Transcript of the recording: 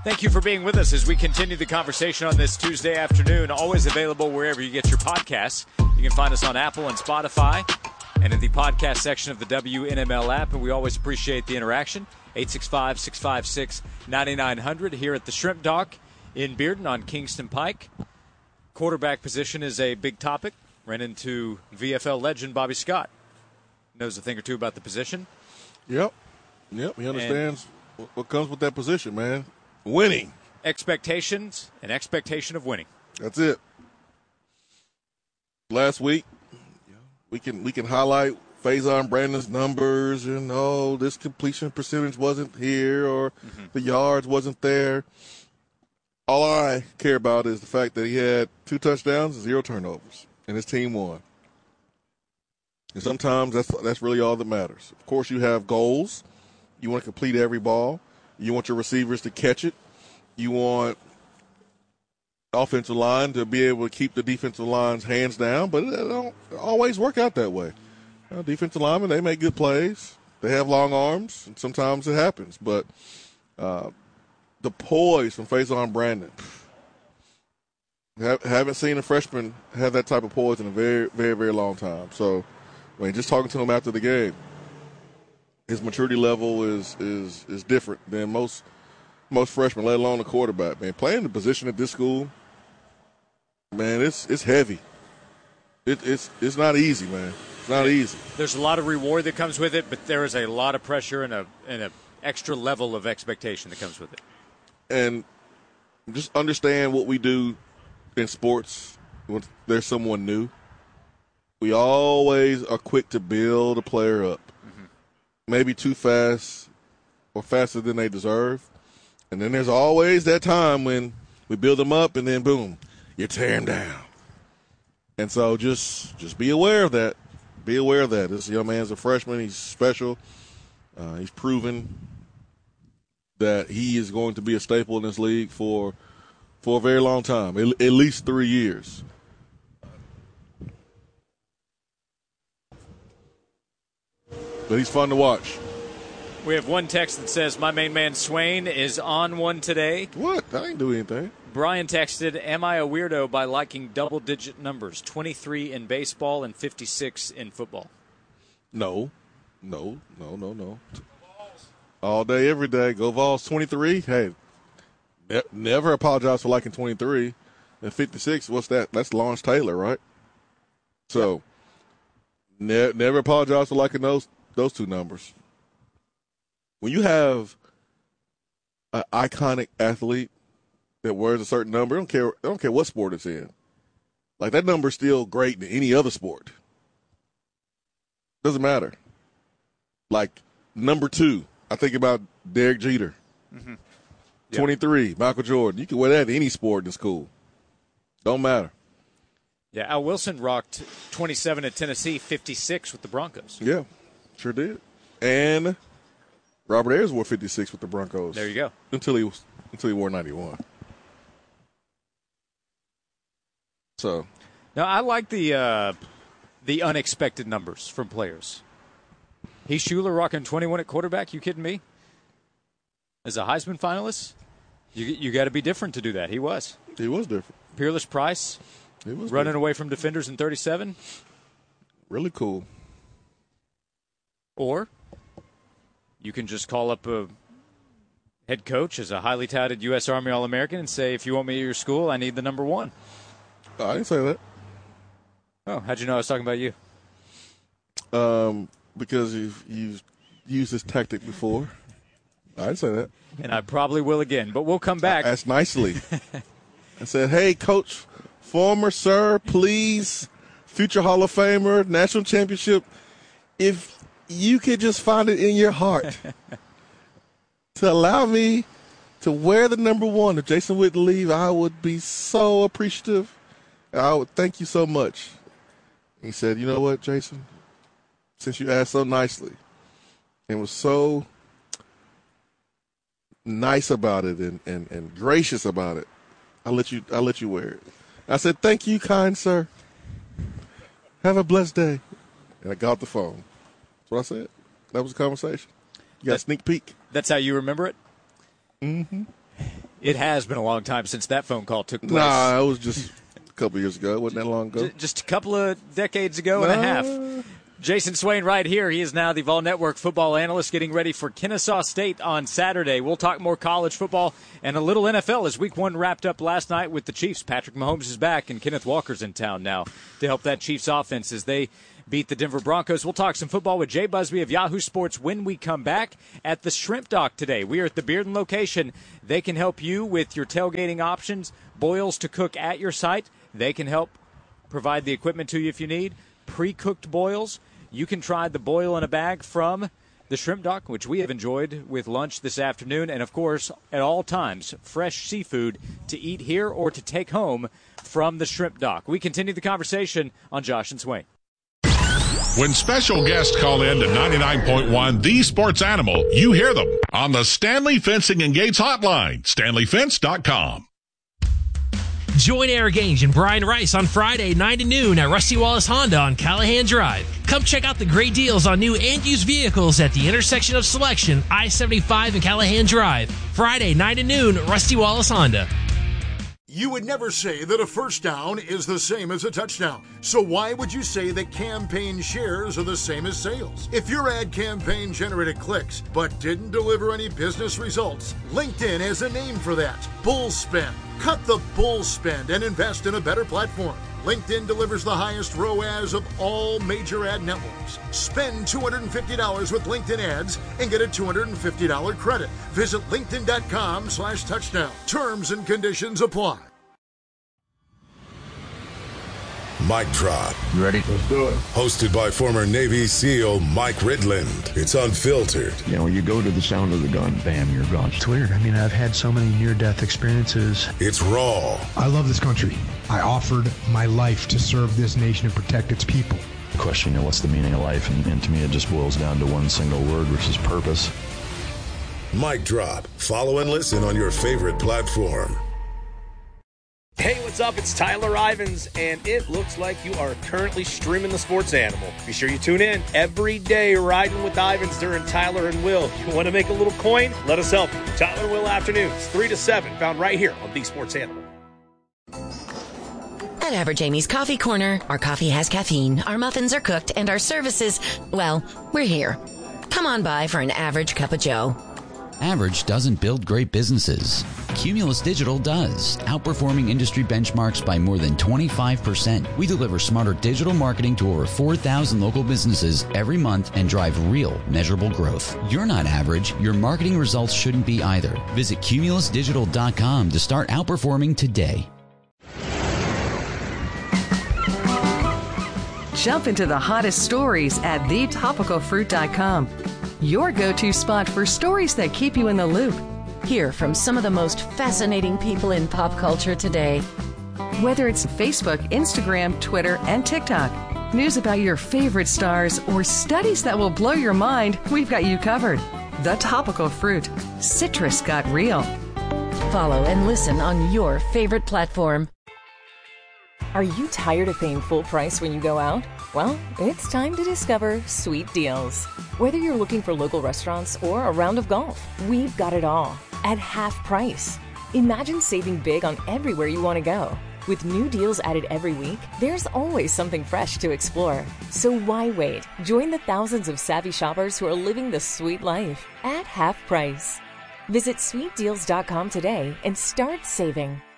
Thank you for being with us as we continue the conversation on this Tuesday afternoon. Always available wherever you get your podcasts. You can find us on Apple and Spotify and in the podcast section of the WNML app. And we always appreciate the interaction. 865-656-9900 here at the Shrimp Dock in Bearden on Kingston Pike. Quarterback position is a big topic. Ran into VFL legend Bobby Scott. Knows a thing or two about the position. Yep. He understands what comes with that position, man. Winning. Expectations and expectation of winning. That's it. Last week, we can highlight Faison Brandon's numbers and, this completion percentage wasn't here or the yards wasn't there. All I care about is the fact that he had 2 touchdowns and 0 turnovers, and his team won. And sometimes that's really all that matters. Of course, you have goals. You want to complete every ball. You want your receivers to catch it. You want offensive line to be able to keep the defensive line's hands down, but it don't always work out that way. Defensive linemen, they make good plays. They have long arms, and sometimes it happens. But the poise from Faison Brandon, haven't seen a freshman have that type of poise in a very, very, very long time. So, just talking to him after the game, his maturity level is different than most freshmen, let alone a quarterback. Man, playing the position at this school, man, it's heavy. It's not easy, man. It's not easy. There's a lot of reward that comes with it, but there is a lot of pressure and a extra level of expectation that comes with it. And just understand what we do in sports when there's someone new. We always are quick to build a player up. Maybe too fast or faster than they deserve. And then there's always that time when we build them up and then, boom, you tear them down. And so just be aware of that. Be aware of that. This young man's a freshman. He's special. He's proven that he is going to be a staple in this league for a very long time, at least 3 years. But he's fun to watch. We have one text that says, my main man Swain is on one today. What? I didn't do anything. Brian texted, am I a weirdo by liking double-digit numbers, 23 in baseball and 56 in football? No. All day, every day. Go Vols. 23. Hey, never apologize for liking 23. And 56, what's that? That's Lawrence Taylor, right? So, never apologize for liking those 2 numbers. When you have an iconic athlete that wears a certain number, I don't care what sport it's in. Like, that number's still great in any other sport. Doesn't matter. Like, number 2, I think about Derek Jeter. 23, Michael Jordan. You can wear that in any sport in school. Don't matter. Yeah, Al Wilson rocked 27 at Tennessee, 56 with the Broncos. Yeah, sure did. And Robert Ayers wore 56 with the Broncos. There you go. Until he wore 91. So, now I like the unexpected numbers from players. Heath Schuler rocking 21 at quarterback. You kidding me? As a Heisman finalist, you got to be different to do that. He was. He was different. Peerless Price. He was running different. away from defenders in 37. Really cool. Or you can just call up a head coach as a highly touted U.S. Army All-American and say, if you want me at your school, I need the number 1. I didn't say that. Oh, how'd you know I was talking about you? Because you've used this tactic before. I didn't say that. And I probably will again, but we'll come back. I asked nicely. I said, hey, Coach, former sir, please, future Hall of Famer, national championship, if you could just find it in your heart to allow me to wear the number 1 if Jason wouldn't leave, I would be so appreciative. I would thank you so much. He said, you know what, Jason, since you asked so nicely and was so nice about it and gracious about it, I'll let you wear it. I said, thank you, kind sir. Have a blessed day. And I got off the phone. That's what I said. That was a conversation. You got a sneak peek. That's how you remember it? Mm-hmm. It has been a long time since that phone call took place. Nah, it was just a couple years ago. It wasn't that long ago. Just a couple of decades ago and a half. Jason Swain right here. He is now the Vol Network football analyst getting ready for Kennesaw State on Saturday. We'll talk more college football and a little NFL as Week 1 wrapped up last night with the Chiefs. Patrick Mahomes is back, and Kenneth Walker's in town now to help that Chiefs offense as they beat the Denver Broncos. We'll talk some football with Jay Busby of Yahoo Sports when we come back at the Shrimp Dock today. We are at the Bearden location. They can help you with your tailgating options, boils to cook at your site. They can help provide the equipment to you if you need. Pre-cooked boils. You can try the boil in a bag from the Shrimp Dock, which we have enjoyed with lunch this afternoon. And, of course, at all times, fresh seafood to eat here or to take home from the Shrimp Dock. We continue the conversation on Josh and Swain. When special guests call in to 99.1 The Sports Animal, you hear them on the Stanley Fencing and Gates hotline, StanleyFence.com. Join Eric Ainge and Brian Rice on Friday, 9 to noon at Rusty Wallace Honda on Callahan Drive. Come check out the great deals on new and used vehicles at the intersection of Selection, I-75 and Callahan Drive. Friday, 9 to noon, Rusty Wallace Honda. You would never say that a first down is the same as a touchdown. So why would you say that campaign shares are the same as sales? If your ad campaign generated clicks but didn't deliver any business results, LinkedIn has a name for that. Bull spend. Cut the bull spend and invest in a better platform. LinkedIn delivers the highest ROAS of all major ad networks. Spend $250 with LinkedIn ads and get a $250 credit. Visit linkedin.com/touchdown. Terms and conditions apply. Mic Drop. You ready? Let's do it. Hosted by former Navy SEAL Mike Ridland. It's unfiltered. You know, you go to the sound of the gun, bam, you're gone. It's weird. I mean, I've had so many near-death experiences. It's raw. I love this country. I offered my life to serve this nation and protect its people. Question, you know, what's the meaning of life? And to me, it just boils down to one single word, which is purpose. Mic Drop. Follow and listen on your favorite platform. Hey, what's up? It's Tyler Ivins, and it looks like you are currently streaming the Sports Animal. Be sure you tune in every day, riding with Ivins during Tyler and Will. You want to make a little coin? Let us help you. Tyler and Will afternoons, 3 to 7, found right here on The Sports Animal. At Average Amy's Coffee Corner, our coffee has caffeine, our muffins are cooked, and our services, well, we're here. Come on by for an average cup of joe. Average doesn't build great businesses. Cumulus Digital does, outperforming industry benchmarks by more than 25%. We deliver smarter digital marketing to over 4,000 local businesses every month and drive real, measurable growth. You're not average. Your marketing results shouldn't be either. Visit cumulusdigital.com to start outperforming today. Jump into the hottest stories at thetopicalfruit.com. Your go-to spot for stories that keep you in the loop. Hear from some of the most fascinating people in pop culture today. Whether it's Facebook, Instagram, Twitter, and TikTok, news about your favorite stars, or studies that will blow your mind, we've got you covered. The Topical Fruit. Citrus got real. Follow and listen on your favorite platform. Are you tired of paying full price when you go out? Well, it's time to discover Sweet Deals. Whether you're looking for local restaurants or a round of golf, we've got it all at half price. Imagine saving big on everywhere you want to go. With new deals added every week, there's always something fresh to explore. So why wait? Join the thousands of savvy shoppers who are living the sweet life at half price. Visit sweetdeals.com today and start saving.